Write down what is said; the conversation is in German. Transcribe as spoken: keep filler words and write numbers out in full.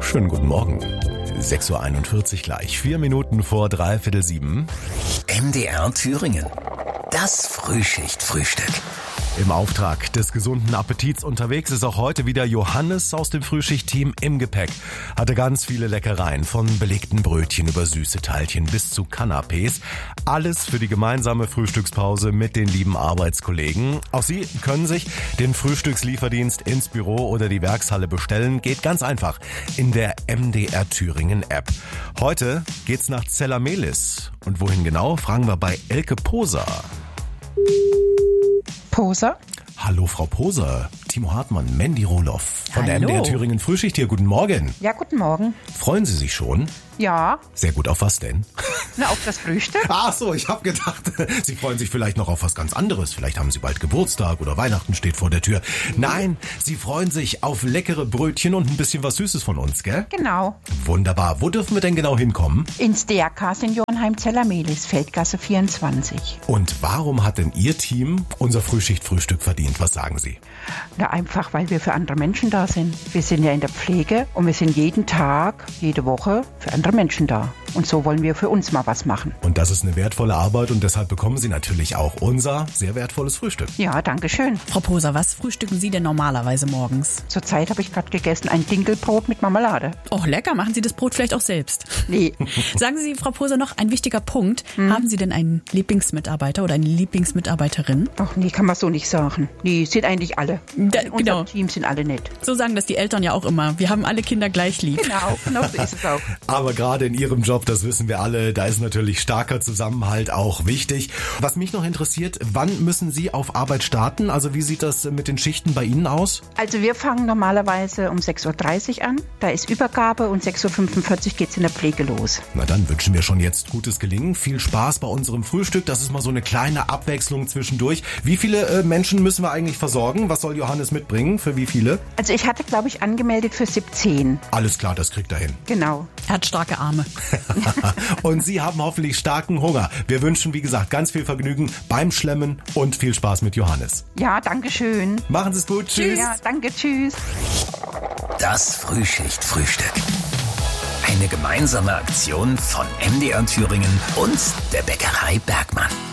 Schönen guten Morgen. sechs Uhr einundvierzig gleich, vier Minuten vor dreiviertel sieben. M D R Thüringen. Das Frühschicht-Frühstück. Im Auftrag des gesunden Appetits unterwegs ist auch heute wieder Johannes aus dem Frühschicht-Team im Gepäck. Hatte ganz viele Leckereien, von belegten Brötchen über süße Teilchen bis zu Canapés. Alles für die gemeinsame Frühstückspause mit den lieben Arbeitskollegen. Auch Sie können sich den Frühstückslieferdienst ins Büro oder die Werkshalle bestellen. Geht ganz einfach in der M D R Thüringen App. Heute geht's nach Zellamelis. Und wohin genau, fragen wir bei Elke Poser. Poser? Hallo Frau Poser, Timo Hartmann, Mandy Rohloff von der Hallo. M D R Thüringen Frühschicht hier. Guten Morgen. Ja, guten Morgen. Freuen Sie sich schon? Ja, Sehr gut, auf was denn? na, auf das Frühstück? Ach so, ich habe gedacht, Sie freuen sich vielleicht noch auf was ganz anderes. Vielleicht haben Sie bald Geburtstag oder Weihnachten steht vor der Tür. Nein, Sie freuen sich auf leckere Brötchen und ein bisschen was Süßes von uns, gell? Genau. Wunderbar. Wo dürfen wir denn genau hinkommen? Ins D R K Seniorenheim-Zellamelis, Feldgasse vierundzwanzig. Und warum hat denn Ihr Team unser Frühschicht-Frühstück verdient? Was sagen Sie? Na, einfach, weil wir für andere Menschen da sind. Wir sind ja in der Pflege und wir sind jeden Tag, jede Woche für andere Menschen da. Und so wollen wir für uns mal was machen. Und das ist eine wertvolle Arbeit und deshalb bekommen Sie natürlich auch unser sehr wertvolles Frühstück. Ja, danke schön. Frau Poser, was frühstücken Sie denn normalerweise morgens? Zurzeit habe ich gerade gegessen ein Dinkelbrot mit Marmelade. Och, lecker. Machen Sie das Brot vielleicht auch selbst? Nee. Sagen Sie, Frau Poser, noch ein wichtiger Punkt. Hm? Haben Sie denn einen Lieblingsmitarbeiter oder eine Lieblingsmitarbeiterin? Ach nee, kann man so nicht sagen. Nee, sind eigentlich alle. Da, In genau. unserem Team sind alle nett. So sagen das die Eltern ja auch immer. Wir haben alle Kinder gleich lieb. Genau, genau so ist es auch. Aber gerade in Ihrem Job, das wissen wir alle, da ist natürlich starker Zusammenhalt auch wichtig. Was mich noch interessiert, wann müssen Sie auf Arbeit starten? Also wie sieht das mit den Schichten bei Ihnen aus? Also wir fangen normalerweise um sechs Uhr dreißig an. Da ist Übergabe und sechs Uhr fünfundvierzig geht's in der Pflege los. Na dann wünschen wir schon jetzt gutes Gelingen. Viel Spaß bei unserem Frühstück. Das ist mal so eine kleine Abwechslung zwischendurch. Wie viele äh, Menschen müssen wir eigentlich versorgen? Was soll Johannes mitbringen? Für wie viele? Also ich hatte, glaube ich, angemeldet für siebzehn. Alles klar, das kriegt er hin. Genau. Er hat starke Arme. Und Sie haben hoffentlich starken Hunger. Wir wünschen, wie gesagt, ganz viel Vergnügen beim Schlemmen und viel Spaß mit Johannes. Ja, danke schön. Machen Sie es gut. Tschüss. Ja, danke, tschüss. Das Frühschicht-Frühstück. Eine gemeinsame Aktion von M D R Thüringen und der Bäckerei Bergmann.